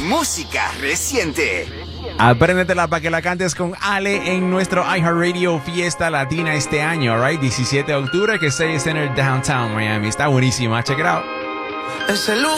música reciente. Apréndetela para que la cantes con Ale en nuestro iHeartRadio Fiesta Latina este año, alright? 17 de octubre, que Stay Center Downtown Miami. Está buenísima, check it out.